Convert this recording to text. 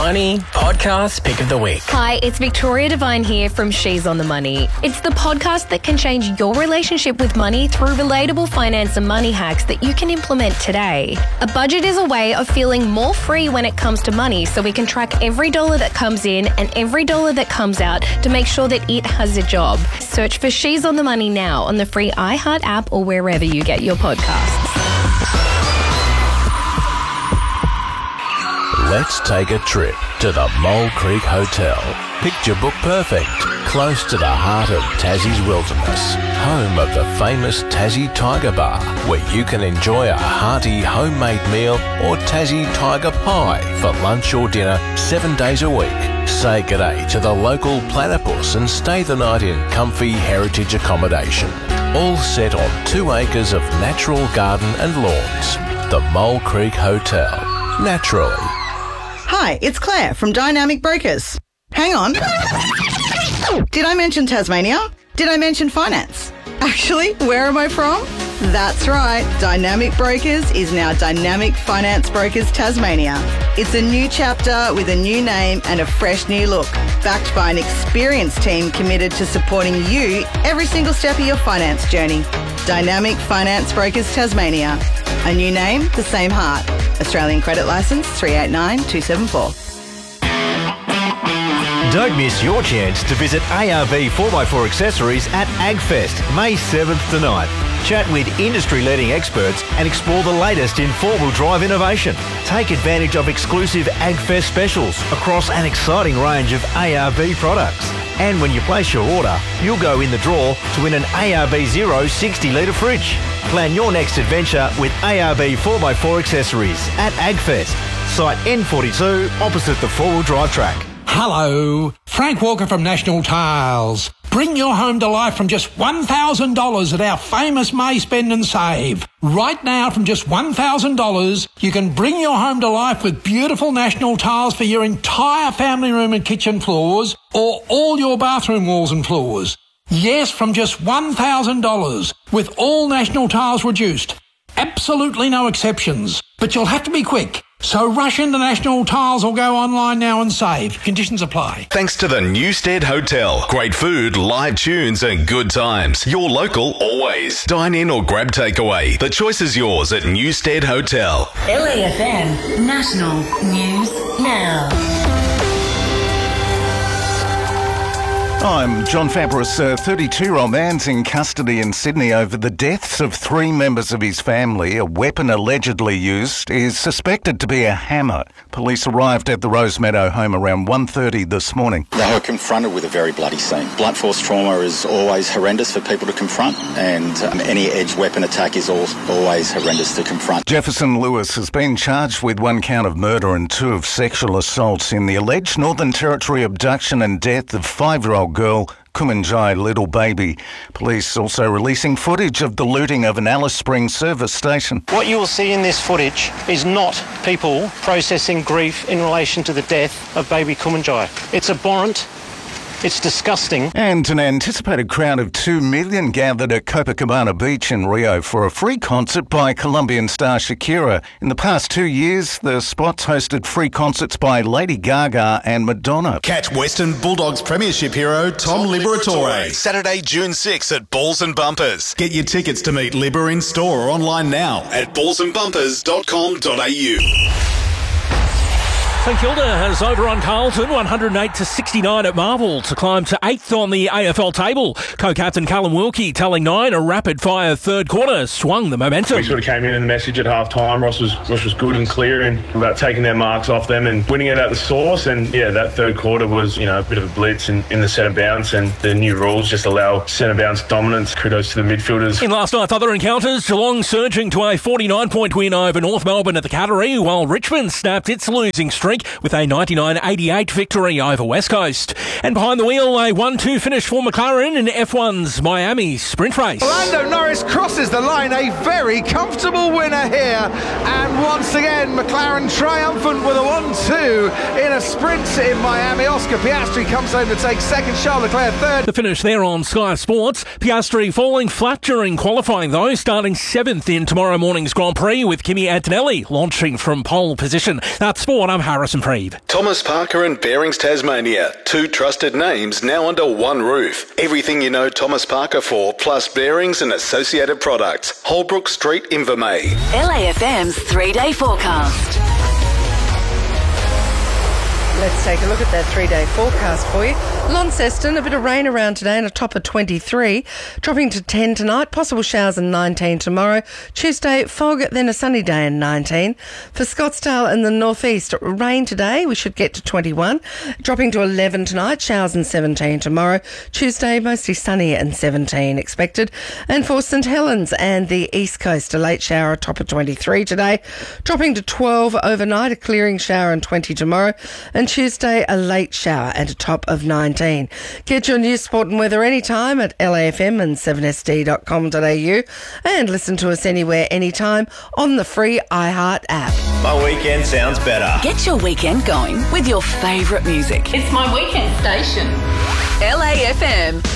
Money Podcast Pick of the Week. Hi, it's Victoria Devine here from She's on the Money. It's the podcast that can change your relationship with money through relatable finance and money hacks that you can implement today. A budget is a way of feeling more free when it comes to money, so we can track every dollar that comes in and every dollar that comes out to make sure that it has a job. Search for She's on the Money now on the free iHeart app or wherever you get your podcasts. Let's take a trip to the Mole Creek Hotel. Picture book perfect, close to the heart of Tassie's wilderness, home of the famous Tassie Tiger Bar, where you can enjoy a hearty homemade meal or Tassie Tiger Pie for lunch or dinner 7 days a week. Say g'day to the local platypus and stay the night in comfy heritage accommodation. All set on 2 acres of natural garden and lawns. The Mole Creek Hotel. Naturally. Hi, it's Claire from Dynamic Brokers. Hang on. Did I mention Tasmania? Did I mention finance? Actually, where am I from? That's right, Dynamic Brokers is now Dynamic Finance Brokers Tasmania. It's a new chapter with a new name and a fresh new look, backed by an experienced team committed to supporting you every single step of your finance journey. Dynamic Finance Brokers Tasmania. A new name, the same heart. Australian credit licence 389274. Don't miss your chance to visit ARB 4x4 Accessories at AgFest, May 7th to 9th. Chat with industry-leading experts and explore the latest in four-wheel drive innovation. Take advantage of exclusive AgFest specials across an exciting range of ARB products. And when you place your order, you'll go in the draw to win an ARB Zero 60-litre fridge. Plan your next adventure with ARB 4x4 Accessories at AgFest, site N42 opposite the four-wheel drive track. Hello, Frank Walker from National Tiles. Bring your home to life from just $1,000 at our famous May Spend and Save. Right now, from just $1,000, you can bring your home to life with beautiful National Tiles for your entire family room and kitchen floors, or all your bathroom walls and floors. Yes, from just $1,000, with all National Tiles reduced. Absolutely no exceptions. But you'll have to be quick. So rush into National Tiles or go online now and save. Conditions apply. Thanks to the Newstead Hotel. Great food, live tunes and good times. Your local always. Dine in or grab takeaway. The choice is yours at Newstead Hotel. LAFM National News Now. I'm John Fabris. A 32-year-old man's in custody in Sydney over the deaths of 3 members of his family. A weapon allegedly used is suspected to be a hammer. Police arrived at the Rosemeadow home around 1:30 this morning. They were confronted with a very bloody scene. Blunt force trauma is always horrendous for people to confront, and any edged weapon attack is always horrendous to confront. Jefferson Lewis has been charged with 1 count of murder and 2 of sexual assaults in the alleged Northern Territory abduction and death of 5-year-old girl Kumanjai Little Baby. Police also releasing footage of the looting of an Alice Springs service station. What you will see in this footage is not people processing grief in relation to the death of baby Kumanjai. It's abhorrent. It's disgusting. And an anticipated crowd of 2 million gathered at Copacabana Beach in Rio for a free concert by Colombian star Shakira. In the past 2 years, the spot's hosted free concerts by Lady Gaga and Madonna. Catch Western Bulldogs Premiership hero Tom Liberatore Saturday, June 6 at Balls and Bumpers. Get your tickets to meet Libber in store or online now at ballsandbumpers.com.au. St Kilda has over on Carlton, 108-69 at Marvel to climb to 8th on the AFL table. Co-captain Callum Wilkie telling Nine a rapid-fire third quarter swung the momentum. We sort of came in and the message at half-time. Ross was good and clear and about taking their marks off them and winning it at the source. And, yeah, that third quarter was, a bit of a blitz in the centre bounce, and the new rules just allow centre bounce dominance. Kudos to the midfielders. In last night's other encounters, Geelong surging to a 49-point win over North Melbourne at the Cattery, while Richmond snapped its losing streak with a 99-88 victory over West Coast. And behind the wheel, a 1-2 finish for McLaren in F1's Miami sprint race. Lando Norris crosses the line, a very comfortable winner here. And once again, McLaren triumphant with a 1-2 in a sprint in Miami. Oscar Piastri comes home to take second, Charles Leclerc third. The finish there on Sky Sports. Piastri falling flat during qualifying though, starting 7th in tomorrow morning's Grand Prix with Kimi Antonelli launching from pole position. That's sport. I'm Harris Harrison Preeve. Thomas Parker and Bearings Tasmania. 2 trusted names now under one roof. Everything you know Thomas Parker for, plus bearings and associated products. Holbrook Street, Invermay. LAFM's 3-day forecast. Let's take a look at that 3-day forecast for you. Launceston, a bit of rain around today and a top of 23, dropping to 10 tonight, possible showers and 19 tomorrow. Tuesday, fog, then a sunny day and 19. For Scottsdale and the northeast, rain today, we should get to 21, dropping to 11 tonight, showers and 17 tomorrow. Tuesday, mostly sunny and 17 expected. And for St Helens and the east coast, a late shower, a top of 23 today, dropping to 12 overnight, a clearing shower and 20 tomorrow. And Tuesday, a late shower and a top of 19. Get your news, sport and weather anytime at LAFM and 7sd.com.au and listen to us anywhere, anytime on the free iHeart app. My weekend sounds better. Get your weekend going with your favourite music. It's my weekend station. LAFM.